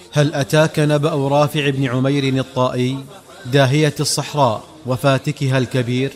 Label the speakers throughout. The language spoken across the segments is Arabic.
Speaker 1: هل أتاك نبأ رافع بن عمير الطائي داهية الصحراء وفاتكها الكبير؟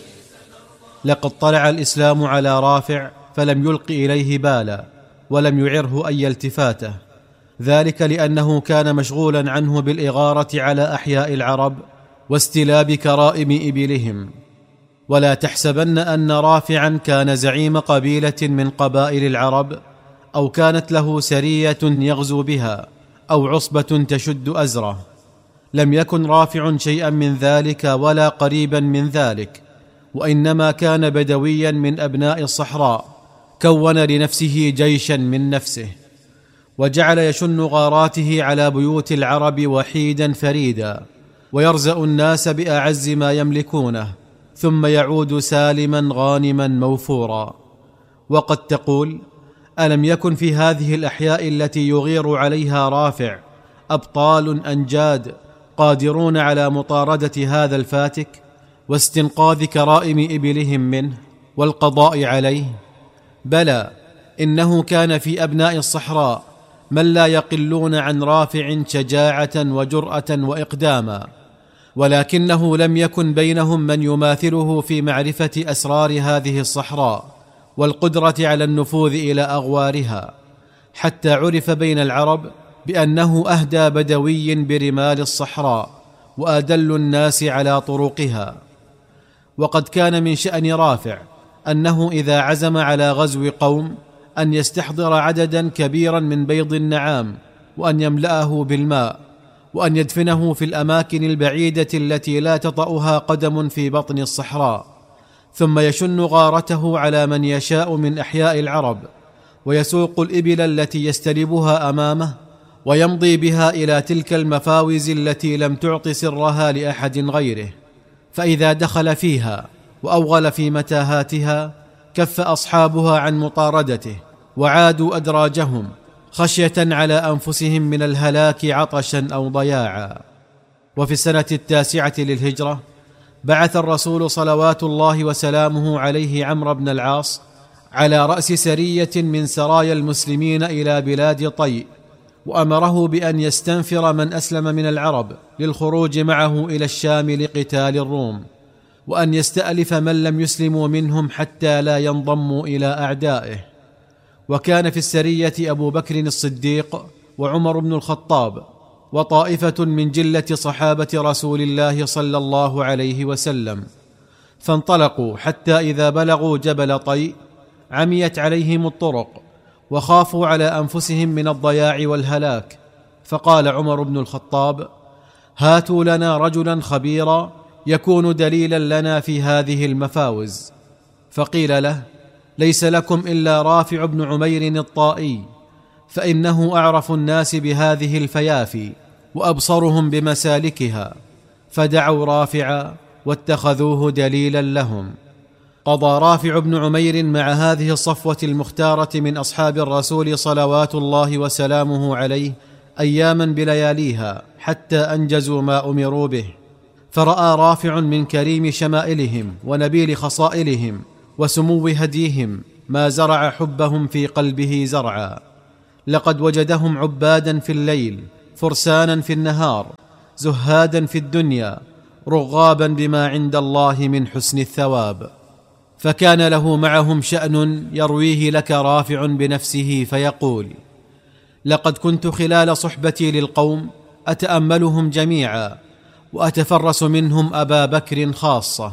Speaker 1: لقد طلع الإسلام على رافع فلم يلق إليه بالا ولم يعره أي التفاته، ذلك لأنه كان مشغولا عنه بالإغارة على أحياء العرب واستلاب كرائم إبلهم. ولا تحسبن أن رافعا كان زعيم قبيلة من قبائل العرب، أو كانت له سرية يغزو بها، أو عصبة تشد أزره. لم يكن رافع شيئا من ذلك ولا قريبا من ذلك، وإنما كان بدويا من أبناء الصحراء، كون لنفسه جيشا من نفسه، وجعل يشن غاراته على بيوت العرب وحيدا فريدا، ويرزأ الناس بأعز ما يملكونه، ثم يعود سالما غانما موفورا. وقد تقول: ألم يكن في هذه الأحياء التي يغير عليها رافع أبطال أنجاد قادرون على مطاردة هذا الفاتك واستنقاذ كرائم إبلهم منه والقضاء عليه؟ بلى، إنه كان في أبناء الصحراء من لا يقلون عن رافع شجاعة وجرأة وإقداما، ولكنه لم يكن بينهم من يماثله في معرفة أسرار هذه الصحراء والقدرة على النفوذ إلى أغوارها، حتى عرف بين العرب بأنه أهدى بدوي برمال الصحراء وأدل الناس على طرقها. وقد كان من شأن رافع أنه إذا عزم على غزو قوم أن يستحضر عددا كبيرا من بيض النعام، وأن يملأه بالماء، وأن يدفنه في الأماكن البعيدة التي لا تطأها قدم في بطن الصحراء، ثم يشن غارته على من يشاء من أحياء العرب، ويسوق الإبل التي يستلبها أمامه، ويمضي بها إلى تلك المفاوز التي لم تعط سرها لأحد غيره. فإذا دخل فيها وأوغل في متاهاتها كف أصحابها عن مطاردته، وعادوا أدراجهم خشية على أنفسهم من الهلاك عطشا أو ضياعا. وفي السنة 9 للهجرة بعث الرسول صلوات الله وسلامه عليه عمرو بن العاص على رأس سرية من سرايا المسلمين إلى بلاد طي، وأمره بأن يستنفر من أسلم من العرب للخروج معه إلى الشام لقتال الروم، وأن يستألف من لم يسلموا منهم حتى لا ينضموا إلى أعدائه. وكان في السرية أبو بكر الصديق وعمر بن الخطاب وطائفة من جلة صحابة رسول الله صلى الله عليه وسلم، فانطلقوا حتى إذا بلغوا جبل طي عميت عليهم الطرق، وخافوا على أنفسهم من الضياع والهلاك، فقال عمر بن الخطاب: هاتوا لنا رجلا خبيرا يكون دليلا لنا في هذه المفاوز. فقيل له: ليس لكم إلا رافع بن عمير الطائي، فإنه أعرف الناس بهذه الفيافي وأبصرهم بمسالكها. فدعوا رافعا واتخذوه دليلا لهم. قضى رافع بن عمير مع هذه الصفوة المختارة من أصحاب الرسول صلوات الله وسلامه عليه أياما بلياليها حتى أنجزوا ما أمروا به. فرأى رافع من كريم شمائلهم ونبيل خصائلهم وسمو هديهم ما زرع حبهم في قلبه زرعا. لقد وجدهم عبادا في الليل، فرسانا في النهار، زهادا في الدنيا، رغابا بما عند الله من حسن الثواب. فكان له معهم شأن يرويه لك رافع بنفسه فيقول: لقد كنت خلال صحبتي للقوم أتأملهم جميعا، وأتفرس منهم أبا بكر خاصة،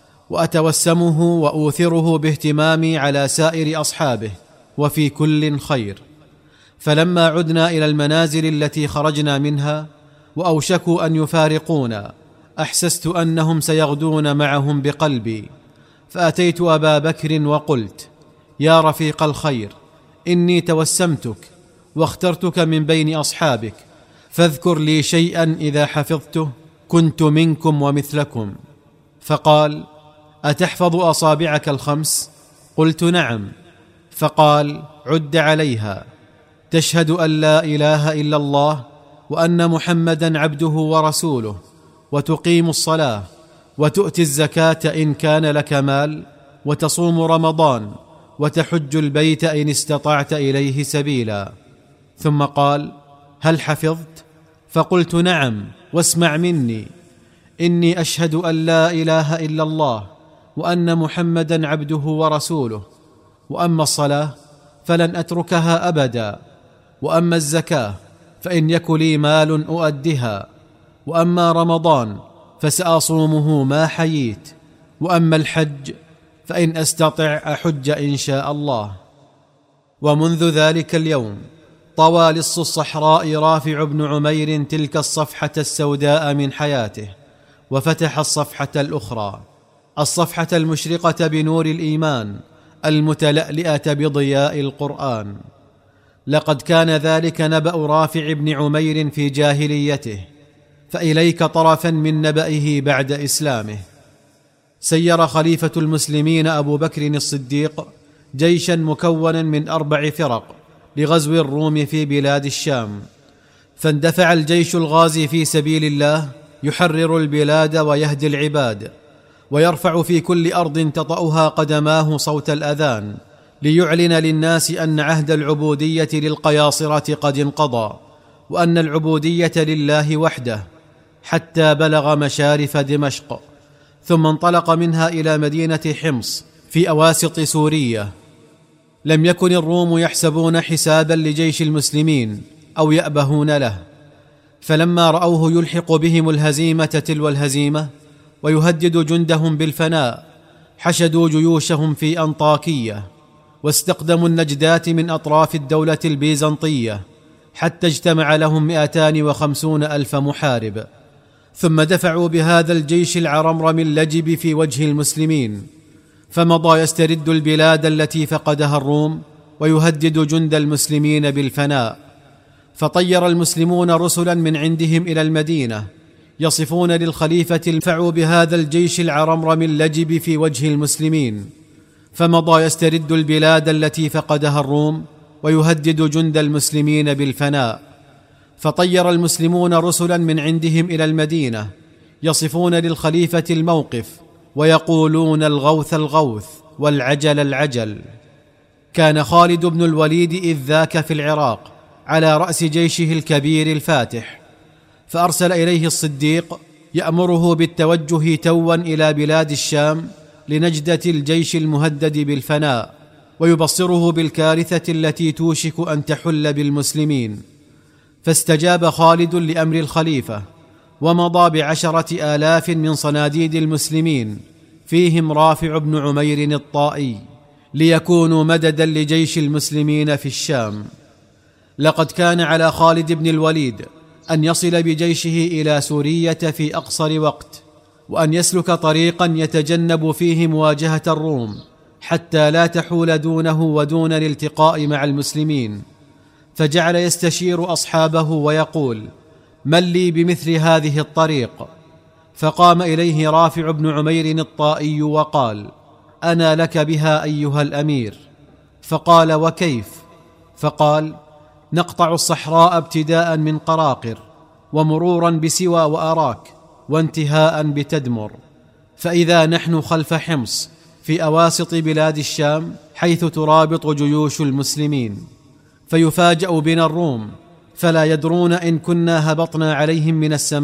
Speaker 1: وأتوسمه وأوثره باهتمامي على سائر أصحابه، وفي كل خير. فلما عدنا إلى المنازل التي خرجنا منها وأوشكوا أن يفارقونا، أحسست أنهم سيغدون معهم بقلبي، فأتيت أبا بكر وقلت: يا رفيق الخير، إني توسمتك واخترتك من بين أصحابك، فاذكر لي شيئا إذا حفظته كنت منكم ومثلكم. فقال: أتحفظ أصابعك الخمس؟ قلت: نعم. فقال: عد عليها: تشهد أن لا إله إلا الله وأن محمدا عبده ورسوله، وتقيم الصلاة، وتؤتي الزكاة إن كان لك مال، وتصوم رمضان، وتحج البيت إن استطعت إليه سبيلا. ثم قال: هل حفظت؟ فقلت: نعم، واسمع مني، إني أشهد أن لا إله إلا الله وأن محمدا عبده ورسوله، وأما الصلاة فلن أتركها أبدا، وأما الزكاة فإن يك لي مال أؤدها، وأما رمضان فسأصومه ما حييت، وأما الحج فإن أستطع أحج إن شاء الله. ومنذ ذلك اليوم طوى لص الصحراء رافع بن عمير تلك الصفحة السوداء من حياته، وفتح الصفحة الأخرى، الصفحة المشرقة بنور الإيمان، المتلألئة بضياء القرآن. لقد كان ذلك نبأ رافع بن عمير في جاهليته، فإليك طرفا من نبأه بعد إسلامه. سير خليفة المسلمين أبو بكر الصديق جيشا مكونا من 4 فرق لغزو الروم في بلاد الشام، فاندفع الجيش الغازي في سبيل الله يحرر البلاد ويهدي العباد، ويرفع في كل أرض تطأها قدماه صوت الأذان، ليعلن للناس أن عهد العبودية للقياصرة قد انقضى، وأن العبودية لله وحده، حتى بلغ مشارف دمشق، ثم انطلق منها إلى مدينة حمص في أواسط سوريا. لم يكن الروم يحسبون حسابا لجيش المسلمين أو يأبهون له، فلما رأوه يلحق بهم الهزيمة تلو الهزيمة ويهدد جندهم بالفناء، حشدوا جيوشهم في أنطاكية، واستقدموا النجدات من أطراف الدولة البيزنطية، حتى اجتمع لهم 250,000 محارب، ثم دفعوا بهذا الجيش العرمرم اللجب في وجه المسلمين، فمضى يسترد البلاد التي فقدها الروم ويهدد جند المسلمين بالفناء. فطير المسلمون رسلا من عندهم إلى المدينة يصفون للخليفة الفعوا بهذا الجيش العرمرم اللجب في وجه المسلمين، فمضى يسترد البلاد التي فقدها الروم ويهدد جند المسلمين بالفناء. فطير المسلمون رسلا من عندهم إلى المدينة يصفون للخليفة الموقف ويقولون: الغوث الغوث والعجل العجل. كان خالد بن الوليد إذ ذاك في العراق على رأس جيشه الكبير الفاتح، فأرسل إليه الصديق يأمره بالتوجه توا إلى بلاد الشام لنجدة الجيش المهدد بالفناء، ويبصره بالكارثة التي توشك أن تحل بالمسلمين. فاستجاب خالد لأمر الخليفة، ومضى ب10,000 من صناديد المسلمين فيهم رافع بن عمير الطائي، ليكونوا مددا لجيش المسلمين في الشام. لقد كان على خالد بن الوليد أن يصل بجيشه إلى سورية في أقصر وقت، وأن يسلك طريقا يتجنب فيه مواجهة الروم، حتى لا تحول دونه ودون الالتقاء مع المسلمين. فجعل يستشير أصحابه ويقول: من لي بمثل هذه الطريق؟ فقام إليه رافع بن عمير الطائي وقال: أنا لك بها أيها الأمير. فقال: وكيف؟ فقال: نقطع الصحراء ابتداء من قراقر، ومرورا بسوى وأراك، وانتهاء بتدمر، فإذا نحن خلف حمص في أواسط بلاد الشام، حيث ترابط جيوش المسلمين، فيفاجأ بنا الروم، فلا يدرون إن كنا هبطنا عليهم من السماء